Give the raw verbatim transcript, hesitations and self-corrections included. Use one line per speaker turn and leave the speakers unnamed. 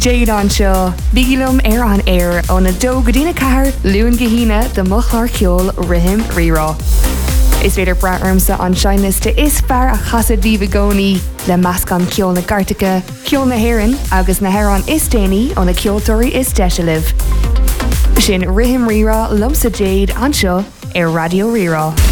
Jade anseo, bigilum ar an air on a do godina cahar luan gahina the muchlar kiol rihim rira. Is veder braarmsa an shinliste is far a chasad vivagoni le maskan kiol na gartica, kiol na heron, agus na heron is dani on a kioltori is deshaliv. Shin rihim rira lumsa Jade anseo ar Radio Rira.